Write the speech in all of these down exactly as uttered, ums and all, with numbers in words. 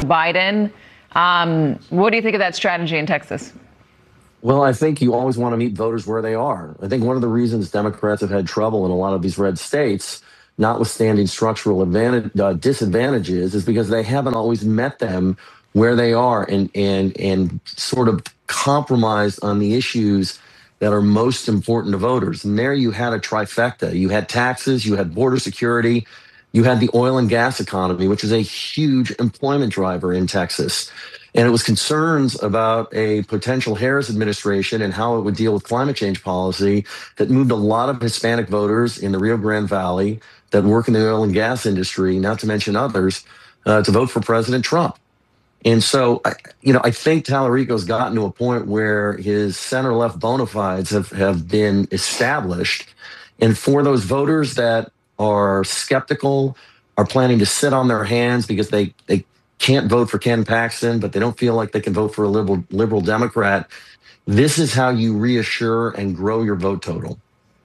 Biden. Um, what do you think of that strategy in Texas? Well, I think you always want to meet voters where they are. I think one of the reasons Democrats have had trouble in a lot of these red states, notwithstanding structural advantage, uh, disadvantages, is because they haven't always met them where they are and and and sort of compromised on the issues that are most important to voters. And there you had a trifecta. You had taxes, you had border security, you had the oil and gas economy, which is a huge employment driver in Texas. And it was concerns about a potential Harris administration and how it would deal with climate change policy that moved a lot of Hispanic voters in the Rio Grande Valley that work in the oil and gas industry, not to mention others, uh, to vote for President Trump. And so, you know, I think Tallarico's gotten to a point where his center-left bona fides have, have been established. And for those voters that are skeptical, are planning to sit on their hands because they, they can't vote for Ken Paxton, but they don't feel like they can vote for a liberal, liberal Democrat, this is how you reassure and grow your vote total.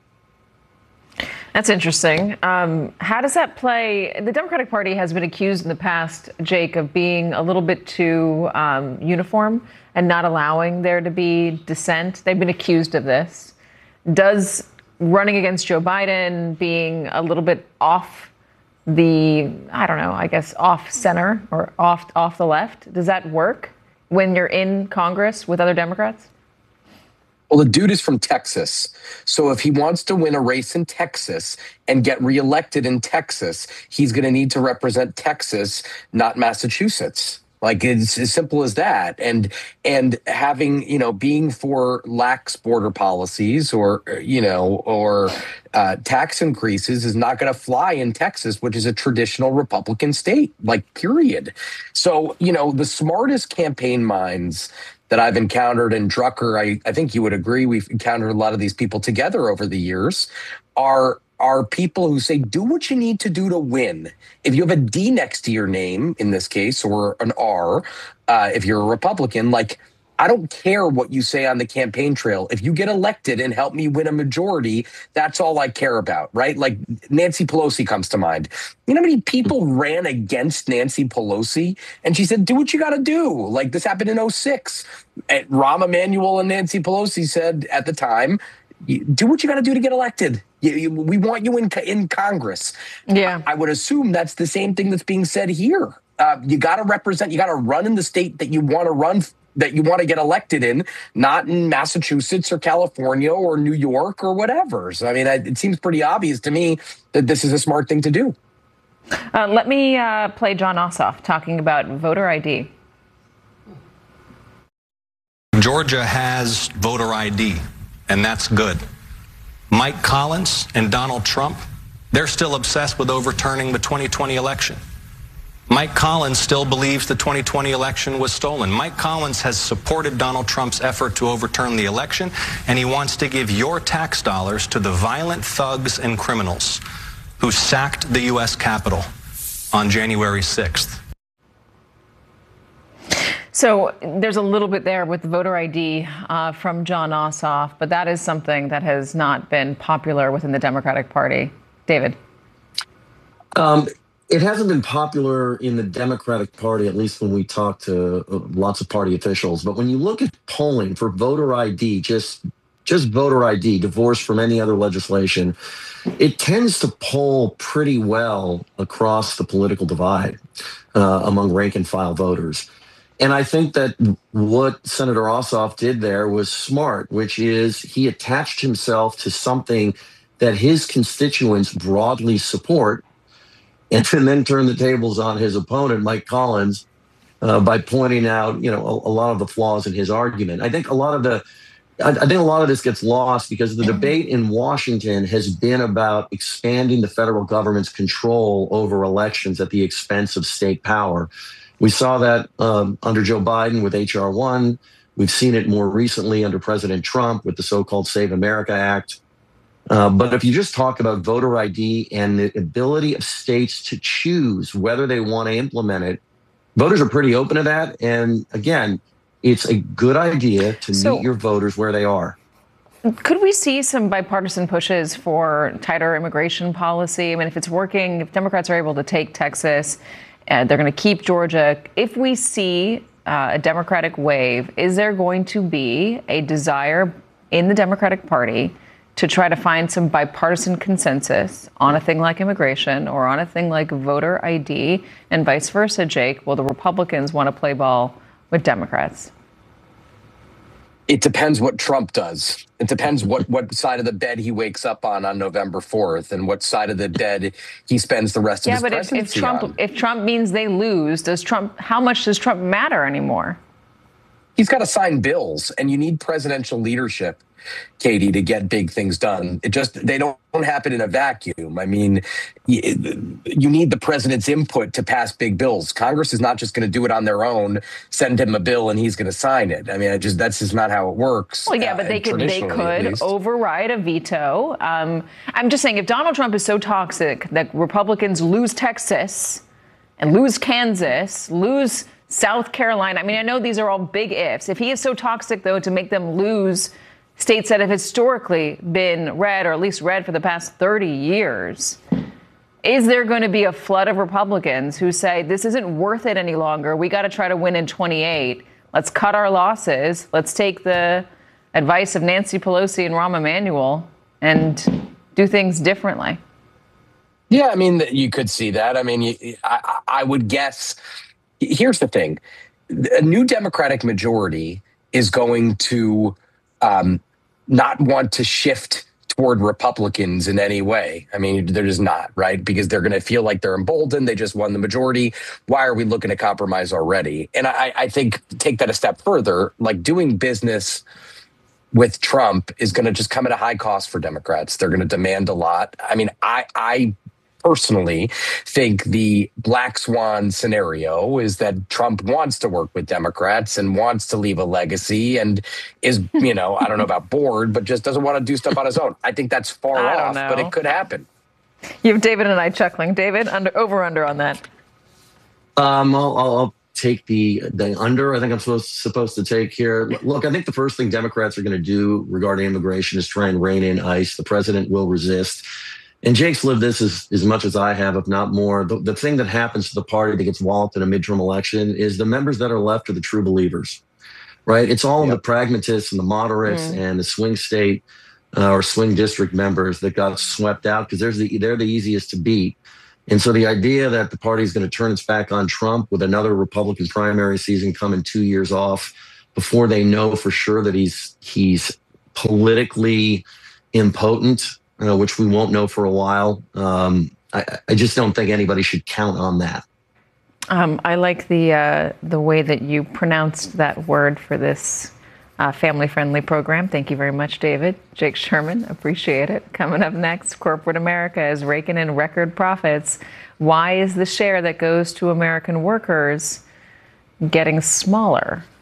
That's interesting. Um, how does that play? The Democratic Party has been accused in the past, Jake, of being a little bit too um, uniform and not allowing there to be dissent. They've been accused of this. Does running against Joe Biden being a little bit off the, I don't know, I guess off center or off off the left, does that work when you're in Congress with other Democrats? Well, the dude is from Texas. So if he wants to win a race in Texas and get reelected in Texas, he's going to need to represent Texas, not Massachusetts. Like, it's as simple as that. And and having, you know, being for lax border policies or, you know, or uh, tax increases is not going to fly in Texas, which is a traditional Republican state, like, period. So, you know, the smartest campaign minds that I've encountered, and Drucker, I, I think you would agree, we've encountered a lot of these people together over the years, are are people who say, do what you need to do to win. If you have a D next to your name, in this case, or an R, uh, if you're a Republican, like, I don't care what you say on the campaign trail. If you get elected and help me win a majority, that's all I care about, right? Like, Nancy Pelosi comes to mind. You know how many people ran against Nancy Pelosi? And she said, do what you got to do. Like, this happened in oh six. And Rahm Emanuel and Nancy Pelosi said at the time, do what you got to do to get elected. You, you, we want you in in Congress. Yeah, I, I would assume that's the same thing that's being said here. Uh, you got to represent, you got to run in the state that you want to run, that you want to get elected in, not in Massachusetts or California or New York or whatever. So, I mean, I, it seems pretty obvious to me that this is a smart thing to do. Uh, let me uh, play Jon Ossoff talking about voter I D. Georgia has voter I D, and that's good. Mike Collins and Donald Trump, they're still obsessed with overturning the twenty twenty election. Mike Collins still believes the twenty twenty election was stolen. Mike Collins has supported Donald Trump's effort to overturn the election, and he wants to give your tax dollars to the violent thugs and criminals who sacked the U S Capitol on January sixth. So there's a little bit there with the voter I D uh, from Jon Ossoff, but that is something that has not been popular within the Democratic Party. David? Um, it hasn't been popular in the Democratic Party, at least when we talk to uh, lots of party officials. But when you look at polling for voter I D, just just voter I D, divorced from any other legislation, it tends to poll pretty well across the political divide uh, among rank and file voters. And I think that what Senator Ossoff did there was smart, which is he attached himself to something that his constituents broadly support, and then turned the tables on his opponent, Mike Collins, uh, by pointing out, you know, a, a lot of the flaws in his argument. I think a lot of the, I, I think a lot of this gets lost because the debate in Washington has been about expanding the federal government's control over elections at the expense of state power. We saw that um, under Joe Biden with H R one. We've seen it more recently under President Trump with the so-called Save America Act. Uh, but if you just talk about voter I D and the ability of states to choose whether they want to implement it, voters are pretty open to that. And again, it's a good idea to So- meet your voters where they are. Could we see some bipartisan pushes for tighter immigration policy? I mean, if it's working, if Democrats are able to take Texas Uh, they're going to keep Georgia. If we see uh, a Democratic wave, is there going to be a desire in the Democratic Party to try to find some bipartisan consensus on a thing like immigration or on a thing like voter I D and vice versa, Jake? Will the Republicans want to play ball with Democrats? It depends what Trump does. It depends what, what side of the bed he wakes up on on November fourth and what side of the bed he spends the rest yeah, of his but presidency if, if Trump on. if Trump means they lose, does Trump? How much does Trump matter anymore? He's got to sign bills, and you need presidential leadership, Katie, to get big things done. It just, they don't happen in a vacuum. I mean, you need the president's input to pass big bills. Congress is not just going to do it on their own, send him a bill and he's going to sign it. I mean, it just, that's just not how it works. Well, yeah, but they could they could override a veto. Um, I'm just saying, if Donald Trump is so toxic that Republicans lose Texas and lose Kansas, lose South Carolina. I mean, I know these are all big ifs. If he is so toxic, though, to make them lose states that have historically been red, or at least red for the past thirty years, is there going to be a flood of Republicans who say this isn't worth it any longer? We got to try to win in twenty-eight. Let's cut our losses. Let's take the advice of Nancy Pelosi and Rahm Emanuel and do things differently. Yeah, I mean, you could see that. I mean, I, I would guess. Here's the thing. A new Democratic majority is going to um, not want to shift toward Republicans in any way. I mean, they're just not, right? Because they're going to feel like they're emboldened. They just won the majority. Why are we looking to compromise already? And I, I think take that a step further, like doing business with Trump is going to just come at a high cost for Democrats. They're going to demand a lot. I mean, I, I personally think the black swan scenario is that Trump wants to work with Democrats and wants to leave a legacy and is, you know, I don't know about bored, but just doesn't want to do stuff on his own. I think that's far I off, don't know. but it could happen. You have David and I chuckling. David, under over under on that. Um, I'll, I'll, I'll take the the under. I think I'm supposed supposed to take here. Look, I think the first thing Democrats are going to do regarding immigration is try and rein in ICE. The president will resist. And Jake's lived this as, as much as I have, if not more. The, the thing that happens to the party that gets walloped in a midterm election is the members that are left are the true believers, right? It's all yep. of the pragmatists and the moderates mm. and the swing state uh, or swing district members that got swept out because there's the, they're the easiest to beat. And so the idea that the party is going to turn its back on Trump with another Republican primary season coming two years off before they know for sure that he's he's politically impotent, Uh, which we won't know for a while. Um, I, I just don't think anybody should count on that. Um, I like the uh, the way that you pronounced that word for this uh, family-friendly program. Thank you very much, David. Jake Sherman, appreciate it. Coming up next, corporate America is raking in record profits. Why is the share that goes to American workers getting smaller?